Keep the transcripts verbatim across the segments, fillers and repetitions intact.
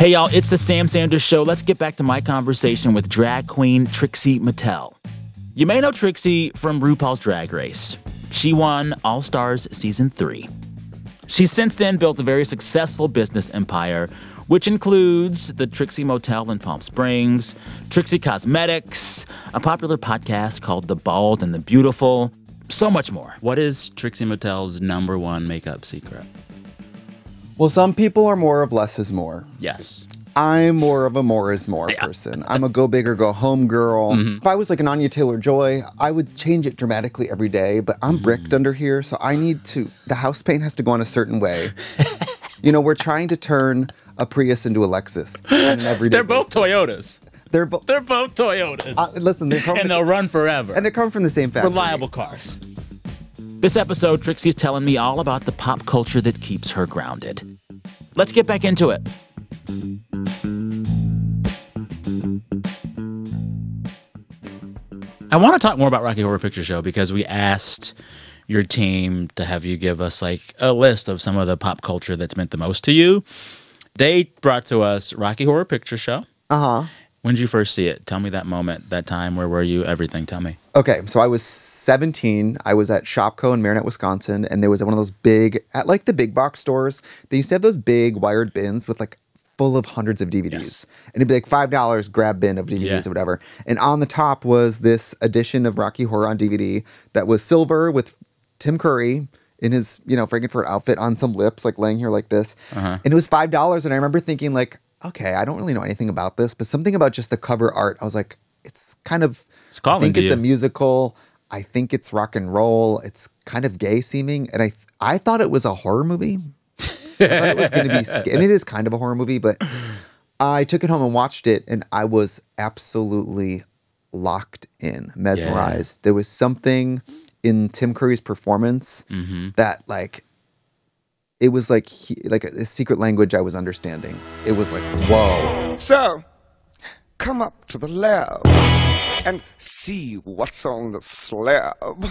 Hey, y'all, it's the Sam Sanders Show. Let's get back to my conversation with drag queen Trixie Mattel. You may know Trixie from RuPaul's Drag Race. She won All Stars Season three. She's since then built a very successful business empire, which includes the Trixie Motel in Palm Springs, Trixie Cosmetics, a popular podcast called The Bald and the Beautiful, so much more. What is Trixie Mattel's number one makeup secret? Well, some people are more of less is more. Yes. I'm more of a more is more Yeah. person. I'm a go big or go home girl. Mm-hmm. If I was like an Anya Taylor-Joy, I would change it dramatically every day, but I'm Mm-hmm. bricked under here, so I need to, the house paint has to go on a certain way. You know, we're trying to turn a Prius into a Lexus on an everyday They're both basis. Toyotas. They're both. They're both Toyotas. Uh, listen, they're from and the, they'll run forever. and they're coming from the same factory. Reliable cars. This episode, Trixie's telling me all about the pop culture that keeps her grounded. Let's get back into it. I want to talk more about Rocky Horror Picture Show because we asked your team to have you give us like a list of some of the pop culture that's meant the most to you. They brought to us Rocky Horror Picture Show. Uh-huh. When did you first see it? Tell me that moment, that time. Where were you? Everything. Tell me. Okay, so I was seventeen. I was at Shopko in Marinette, Wisconsin, and there was one of those big, at like the big box stores, they used to have those big wired bins with like full of hundreds of D V Ds. Yes. And it'd be like five dollars grab bin of D V Ds Yeah. or whatever. And on the top was this edition of Rocky Horror on D V D that was silver with Tim Curry in his, you know, Frankenfurt outfit on some lips, like laying here like this. Uh-huh. And it was five dollars. And I remember thinking like, okay, I don't really know anything about this, but something about just the cover art, I was like, it's kind of, It's I calling think to it's you. a musical. I think it's rock and roll. It's kind of gay seeming. And I I thought it was a horror movie. I thought it was going to be, sc- and it is kind of a horror movie, but I took it home and watched it, and I was absolutely locked in, mesmerized. There was something in Tim Curry's performance Mm-hmm. that, like, it was like he, like a, a secret language I was understanding. It was like, whoa. So, come up to the lab and see what's on the slab.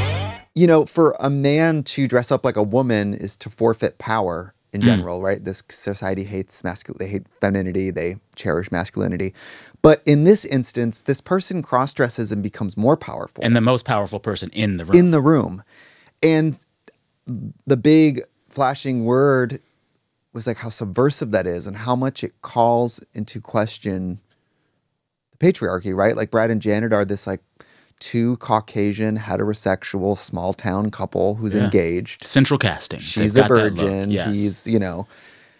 You know, for a man to dress up like a woman is to forfeit power in general, right? This society hates masculine, they hate femininity, they cherish masculinity. But in this instance, this person cross dresses and becomes more powerful And the most powerful person in the room. in the room. And the big flashing word was like how subversive that is and how much it calls into question the patriarchy, right? Like Brad and Janet are this like two Caucasian heterosexual small town couple who's Yeah. engaged. Central casting. She's They've a got that look. virgin. Yes. He's, you know,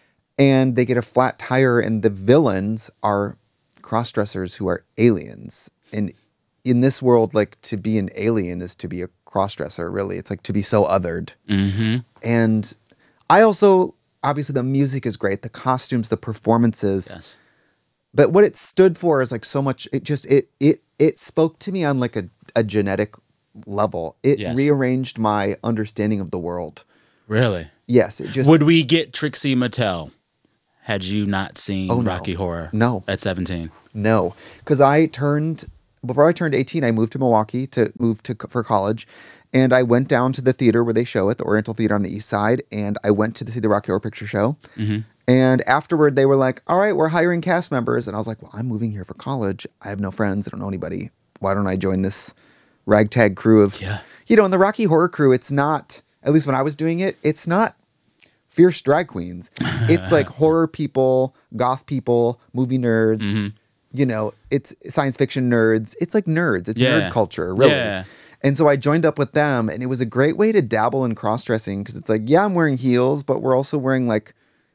and they get a flat tire, and the villains are cross dressers who are aliens. And in this world, like to be an alien is to be a cross dresser, really. It's like to be so othered. Mm-hmm. And I also, obviously, the music is great, the costumes, the performances. Yes. But what it stood for is like so much. It just it it it spoke to me on like a, a genetic level. It Yes. rearranged my understanding of the world. Really? Yes, it just Would we get Trixie Mattel had you not seen Oh, no. Rocky Horror No. at seventeen? No, because I turned before I turned eighteen. I moved to Milwaukee to move to for college, and I went down to the theater where they show it, the Oriental Theater on the East Side, and I went to see the Rocky Horror Picture Show. Mm-hmm. And afterward, they were like, "All right, we're hiring cast members," and I was like, "Well, I'm moving here for college. I have no friends. I don't know anybody. Why don't I join this ragtag crew of, Yeah. you know?" And the Rocky Horror crew, it's not, at least when I was doing it, it's not fierce drag queens. It's like horror people, goth people, movie nerds. Mm-hmm. You know, it's science fiction nerds. It's like nerds. It's Yeah. nerd culture, really. Yeah. And so I joined up with them, and it was a great way to dabble in cross dressing because it's like, yeah, I'm wearing heels, but we're also wearing like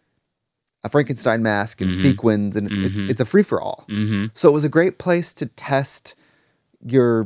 a Frankenstein mask and Mhm. sequins, and it's it's, Mhm. it's a free for all. Mm-hmm. So it was a great place to test your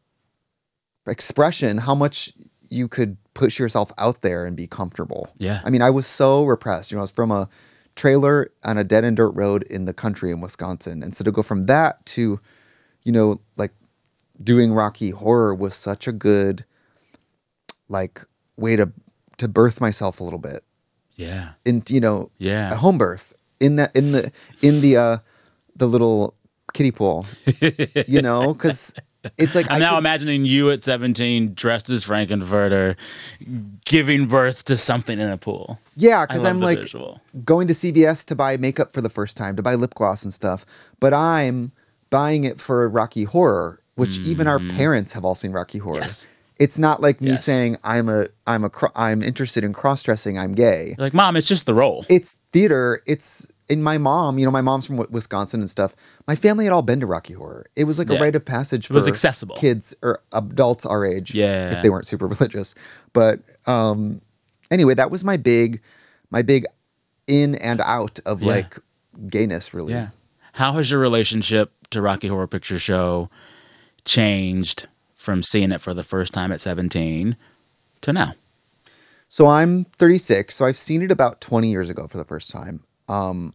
expression, how much you could push yourself out there and be comfortable. Yeah. I mean, I was so repressed. You know, I was from a trailer on a dead end dirt road in the country in Wisconsin. And so to go from that to, you know, like doing Rocky Horror was such a good like way to to birth myself a little bit. Yeah. In you know, Yeah. a home birth in that in the in the uh the little kiddie pool. You know, because it's like I'm I now could- imagining you at seventeen, dressed as Frankenfurter, giving birth to something in a pool. yeah, I because love I'm the like visual. going to C V S to buy makeup for the first time, to buy lip gloss and stuff. But I'm buying it for Rocky Horror, which even our parents have all seen Rocky Horror. Mm-hmm. Yes. It's not like me Yes. saying I'm a I'm a cro- I'm interested in cross dressing. I'm gay. You're like, Mom, it's just the role. It's theater. It's in my mom. You know, my mom's from Wi- Wisconsin and stuff. My family had all been to Rocky Horror. It was like Yeah. a rite of passage. For was accessible. Kids or adults our age. Yeah. if they weren't super religious. But um, anyway, that was my big, my big in and out of Yeah. like gayness. Really. Yeah. How has your relationship to Rocky Horror Picture Show changed from seeing it for the first time at seventeen to now? So I'm thirty-six. So I've seen it about twenty years ago for the first time. Um,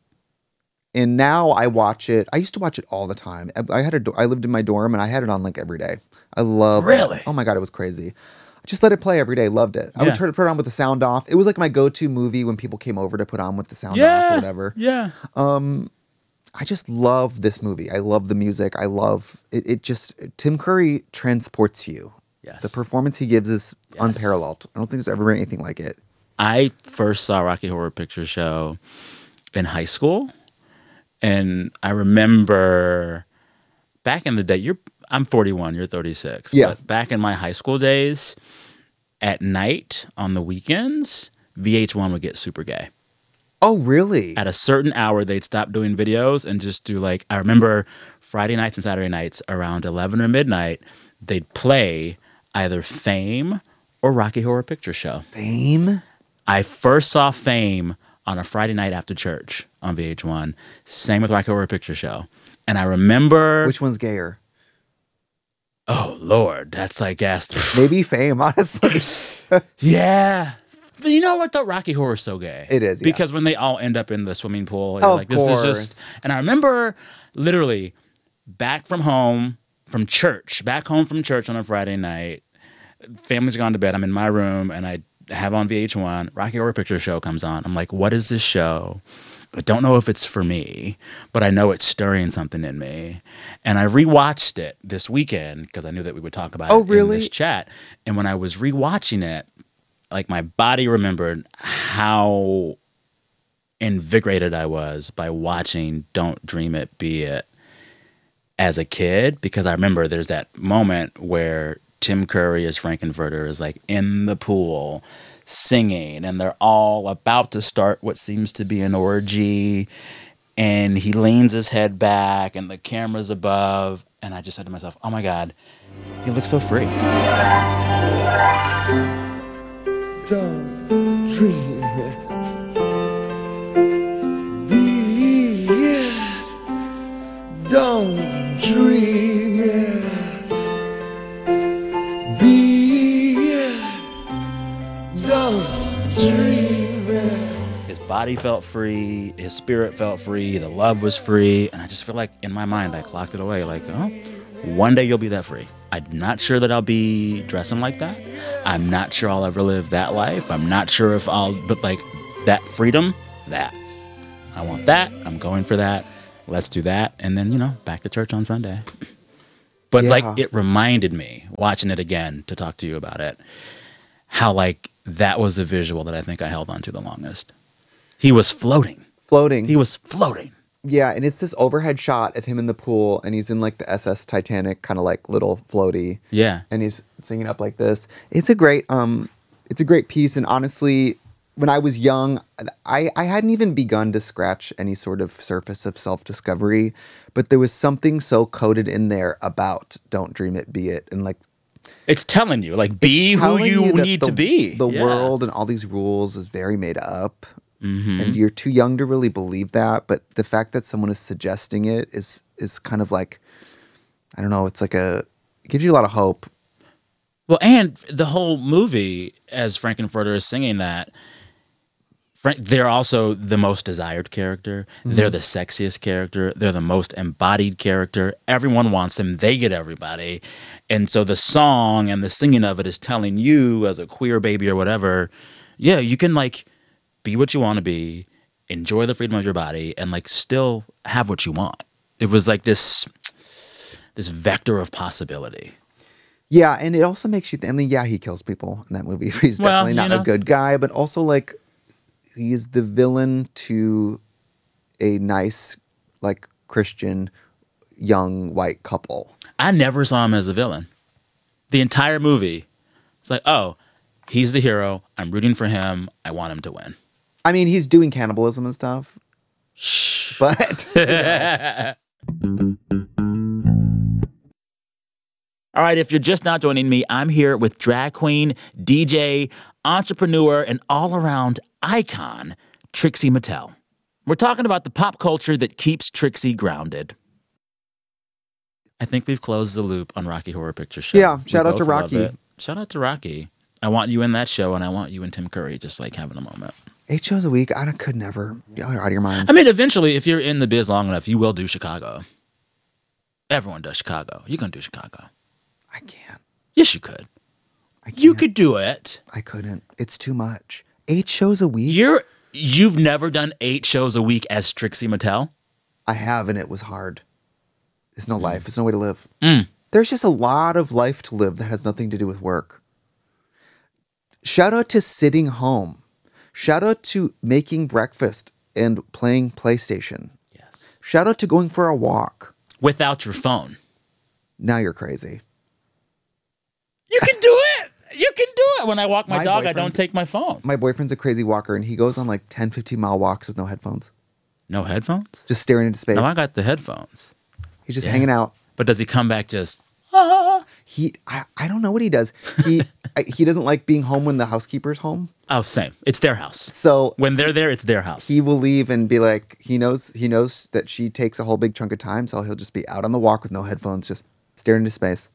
and now I watch it. I used to watch it all the time. I, I had a. do- I lived in my dorm and I had it on like every day. I love. Really? Oh my god, it was crazy. I just let it play every day. Loved it. I Yeah. would turn put it on with the sound off. It was like my go-to movie when people came over to put on with the sound off Yeah. or whatever. Yeah. I just love this movie. I love the music. I love it. It just Tim Curry transports you. Yes. The performance he gives is Yes. unparalleled. I don't think there's ever been anything like it. I first saw Rocky Horror Picture Show in high school, and I remember back in the day. You're I'm forty-one. You're thirty-six. Yeah. But back in my high school days, at night on the weekends, V H one would get super gay. Oh, really? At a certain hour, they'd stop doing videos and just do like I remember Friday nights and Saturday nights around eleven or midnight. They'd play either Fame or Rocky Horror Picture Show. Fame? I first saw Fame on a Friday night after church on V H one. Same with Rocky Horror Picture Show. And I remember, Which one's gayer? oh Lord, that's like asked. Maybe Fame, honestly. Yeah. You know what though? Rocky Horror is so gay. It is, yeah. Because when they all end up in the swimming pool, and Of you're like, this is course. just. And I remember literally back from home, from church, back home from church on a Friday night. Family's gone to bed. I'm in my room and I have on V H one. Rocky Horror Picture Show comes on. I'm like, what is this show? I don't know if it's for me, but I know it's stirring something in me. And I rewatched it this weekend because I knew that we would talk about Oh, it really? in this chat. And when I was rewatching it, like my body remembered how invigorated I was by watching Don't Dream It, Be It as a kid, because I remember there's that moment where Tim Curry as Frankenfurter is like in the pool singing and they're all about to start what seems to be an orgy, and he leans his head back and the camera's above, and I just said to myself, oh my God, he looks so free. Don't dream it. Be it. Don't dream it. Be it. Don't dream it. His body felt free, his spirit felt free, the love was free, and I just feel like in my mind I clocked it away like, oh, one day you'll be that free. I'm not sure that I'll be dressing like that. I'm not sure I'll ever live that life. I'm not sure if I'll, but like that freedom, that. I want that. I'm going for that. Let's do that. And then, you know, back to church on Sunday. But Yeah. like it reminded me, watching it again to talk to you about it, how like that was the visual that I think I held on to the longest. He was floating. Floating. He was floating. Yeah, and it's this overhead shot of him in the pool, and he's in like the S S Titanic kind of like little floaty. Yeah. And he's singing up like this. It's a great, um, it's a great piece. And honestly, when I was young, I, I hadn't even begun to scratch any sort of surface of self-discovery, but there was something so coded in there about "Don't Dream It, Be It," and like It's telling you, like, be who telling you, that need the, to be. The Yeah. world and all these rules is very made up. Mm-hmm. And you're too young to really believe that, but the fact that someone is suggesting it is is kind of like, I don't know, it's like a it gives you a lot of hope. Well, and the whole movie, as Frankenfurter is singing that, Frank, they're also the most desired character. Mm-hmm. They're the sexiest character. They're the most embodied character. Everyone wants them. They get everybody. And so the song and the singing of it is telling you, as a queer baby or whatever, yeah, you can, like, be what you want to be, enjoy the freedom of your body, and, like, still have what you want. It was like this this vector of possibility. Yeah, and it also makes you. Th- I mean, yeah, he kills people in that movie. He's Well, definitely you not know. a good guy, but also like he's the villain to a nice, like Christian, young white couple. I never saw him as a villain. The entire movie, it's like, oh, he's the hero. I'm rooting for him. I want him to win. I mean, he's doing cannibalism and stuff, Shh. but All right, if you're just now joining me, I'm here with drag queen, D J, entrepreneur, and all-around icon, Trixie Mattel. We're talking about the pop culture that keeps Trixie grounded. I think we've closed the loop on Rocky Horror Picture Show. Yeah, We shout out to both love Rocky. it. Shout out to Rocky. I want you in that show, and I want you and Tim Curry just like having a moment. eight shows a week, I could never. Y'all are out of your minds. I mean, eventually, if you're in the biz long enough, you will do Chicago. Everyone does Chicago. You're going to do Chicago. I can't. Yes, you could. I can't. You could do it. I couldn't. It's too much. Eight shows a week. You're you've never done eight shows a week as Trixie Mattel? I have, and it was hard. There's no life. There's no way to live. Mm. There's just a lot of life to live that has nothing to do with work. Shout out to sitting home. Shout out to making breakfast and playing PlayStation. Yes. Shout out to going for a walk. Without your phone. Now you're crazy. You can do it. You can do it. When I walk my, My dog, I don't boyfriend's- take my phone. My boyfriend's a crazy walker, and he goes on like ten, fifteen mile walks with no headphones, No headphones? just staring into space. No, I got the headphones. He's just Yeah. hanging out. But does he come back just, ah? He, I, I don't know what he does. He, I, he doesn't like being home when the housekeeper's home. Oh, same. It's their house. So When they're there, it's their house. he will leave and be like, he knows, he knows that she takes a whole big chunk of time, so he'll just be out on the walk with no headphones, just staring into space.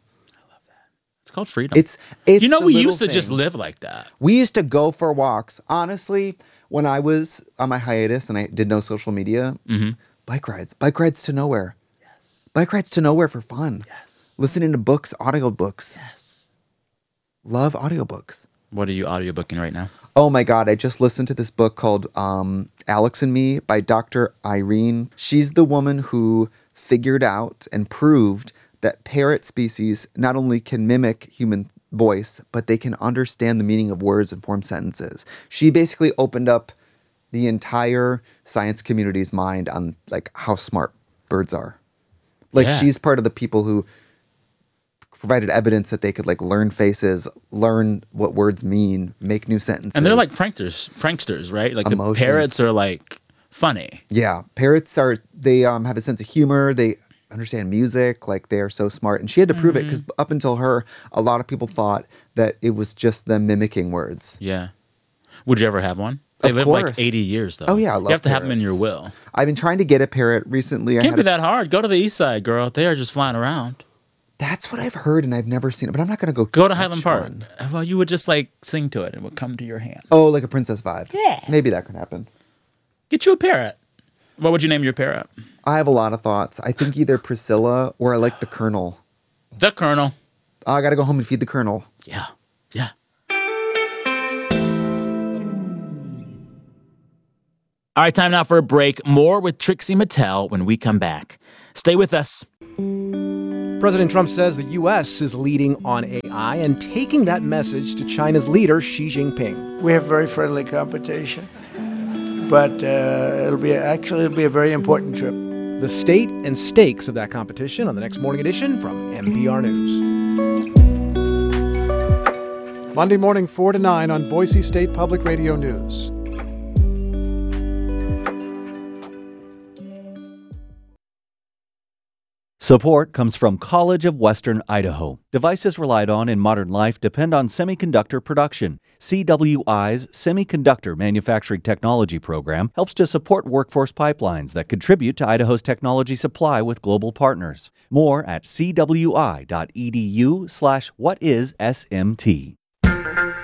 It's called freedom. It's, it's you know, the we little used to just things. live like that. We used to go for walks. Honestly, when I was on my hiatus and I did no social media, Mm-hmm. bike rides, bike rides to nowhere. Yes. Bike rides to nowhere for fun. Yes. Listening to books, audiobooks. Yes. Love audiobooks. What are you audiobooking right now? Oh my God, I just listened to this book called um, Alex and Me by Doctor Irene. She's the woman who figured out and proved that parrot species not only can mimic human voice, but they can understand the meaning of words and form sentences. She basically opened up the entire science community's mind on like how smart birds are. Like Yeah. she's part of the people who provided evidence that they could like learn faces, learn what words mean, make new sentences. And they're like pranksters, pranksters, right? Like Emotions. the parrots are like funny. Yeah, parrots are, they um, have a sense of humor. They understand music. Like they are so smart. And she had to prove it because up until her, a lot of people thought that it was just them mimicking words. Yeah. Would you ever have one? They Of live like course. eighty years, though. Oh, yeah, I You love have to have them in your parrots. will. I've been trying to get a parrot recently. I Can't had be a- that hard. Go to the east side, girl. They are just flying around. That's what I've heard and I've never seen it, but I'm not going to go Go to catch Highland Park. one. Well, you would just like sing to it and it would come to your hand. Oh, like a princess vibe. Yeah. Maybe that could happen. Get you a parrot. What would you name your parrot? I have a lot of thoughts. I think either Priscilla or I like the Colonel. The Colonel. Oh, I got to go home and feed the Colonel. Yeah. Yeah. All right, time now for a break. More with Trixie Mattel when we come back. Stay with us. President Trump says the U S is leading on A I and taking that message to China's leader, Xi Jinping. We have very friendly competition, but uh, it'll be actually it'll be a very important trip. The state and stakes of that competition on the next morning edition from N P R News. Monday morning, four to nine on Boise State Public Radio News. Support comes from College of Western Idaho. Devices relied on in modern life depend on semiconductor production. C W I's Semiconductor Manufacturing Technology program helps to support workforce pipelines that contribute to Idaho's technology supply with global partners. More at cwi.edu slash what is SMT.